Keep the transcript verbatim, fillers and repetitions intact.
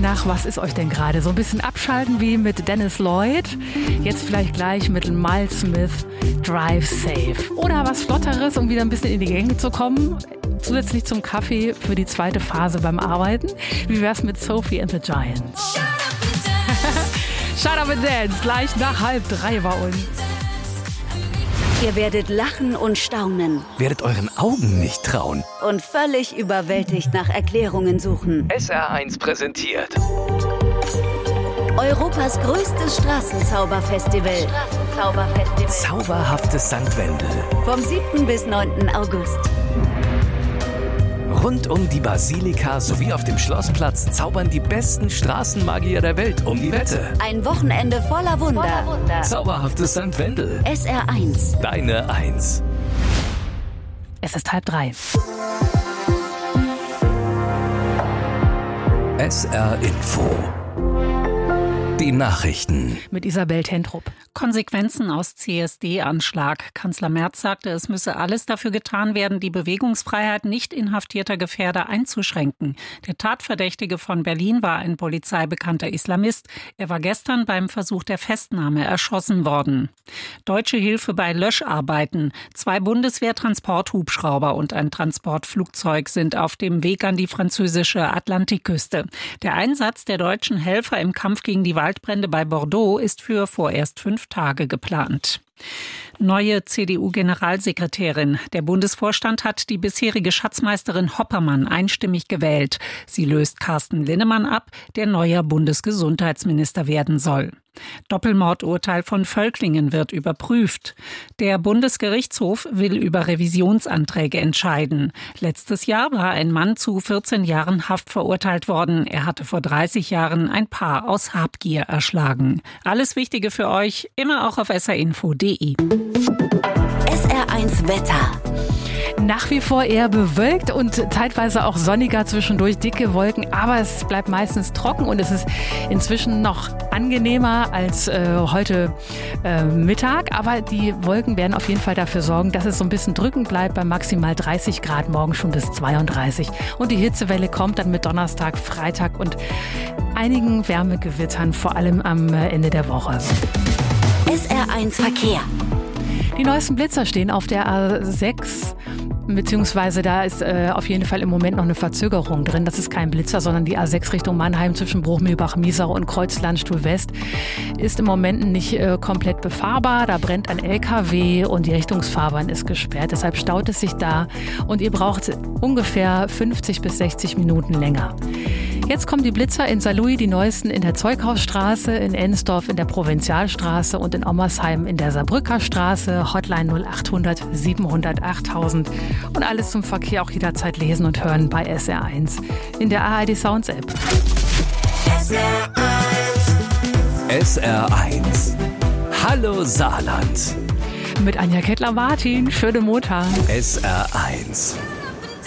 nach, was ist euch denn gerade? So ein bisschen abschalten wie mit Dennis Lloyd. Jetzt vielleicht gleich mit Miles Smith, Drive Safe. Oder was Flotteres, um wieder ein bisschen in die Gänge zu kommen. Zusätzlich zum Kaffee für die zweite Phase beim Arbeiten. Wie wär's mit Sophie and the Giants? Shut up and dance, gleich nach halb drei bei uns. Ihr werdet lachen und staunen. Werdet euren Augen nicht trauen. Und völlig überwältigt nach Erklärungen suchen. S R eins präsentiert Europas größtes Straßenzauberfestival. Straßenzauberfestival. Zauberhaftes Sankt Wendel. Vom siebten bis neunten August. Rund um die Basilika sowie auf dem Schlossplatz zaubern die besten Straßenmagier der Welt um die Wette. Ein Wochenende voller Wunder. Voller Wunder. Zauberhaftes Sankt Wendel. S R eins. Deine Eins. Es ist halb drei. S R Info. Die Nachrichten. Mit Isabel Tentrup. Konsequenzen aus C S D-Anschlag. Kanzler Merz sagte, es müsse alles dafür getan werden, die Bewegungsfreiheit nicht inhaftierter Gefährder einzuschränken. Der Tatverdächtige von Berlin war ein polizeibekannter Islamist. Er war gestern beim Versuch der Festnahme erschossen worden. Deutsche Hilfe bei Löscharbeiten. Zwei Bundeswehr-Transporthubschrauber und ein Transportflugzeug sind auf dem Weg an die französische Atlantikküste. Der Einsatz der deutschen Helfer im Kampf gegen die Waldbrände bei Bordeaux ist für vorerst fünf Tage geplant. Neue C D U-Generalsekretärin. Der Bundesvorstand hat die bisherige Schatzmeisterin Hoppermann einstimmig gewählt. Sie löst Carsten Linnemann ab, der neuer Bundesgesundheitsminister werden soll. Doppelmordurteil von Völklingen wird überprüft. Der Bundesgerichtshof will über Revisionsanträge entscheiden. Letztes Jahr war ein Mann zu vierzehn Jahren Haft verurteilt worden. Er hatte vor dreißig Jahren ein Paar aus Habgier erschlagen. Alles Wichtige für euch, immer auch auf s r info punkt d e. S R eins Wetter. Nach wie vor eher bewölkt und zeitweise auch sonniger, zwischendurch dicke Wolken, aber es bleibt meistens trocken und es ist inzwischen noch angenehmer als äh, heute äh, Mittag, aber die Wolken werden auf jeden Fall dafür sorgen, dass es so ein bisschen drückend bleibt bei maximal dreißig Grad, morgen schon bis zweiunddreißig und die Hitzewelle kommt dann mit Donnerstag, Freitag und einigen Wärmegewittern, vor allem am Ende der Woche. S R eins Verkehr. Die neuesten Blitzer stehen auf der A sechs, beziehungsweise da ist äh, auf jeden Fall im Moment noch eine Verzögerung drin. Das ist kein Blitzer, sondern die A sechs Richtung Mannheim zwischen Bruchmühlbach, Miesau und Kreuzlandstuhl West ist im Moment nicht äh, komplett befahrbar. Da brennt ein L K W und die Richtungsfahrbahn ist gesperrt. Deshalb staut es sich da und ihr braucht ungefähr fünfzig bis sechzig Minuten länger. Jetzt kommen die Blitzer in Saarlouis, die neuesten in der Zeughausstraße, in Ensdorf in der Provinzialstraße und in Ommersheim in der Saarbrücker Straße. Hotline null achthundert siebenhundert achttausend. Und alles zum Verkehr auch jederzeit lesen und hören bei S R eins in der A R D Sounds App. S R eins. S R eins. Hallo Saarland. Mit Anja Kettler-Martin. Schönen Montag. S R eins.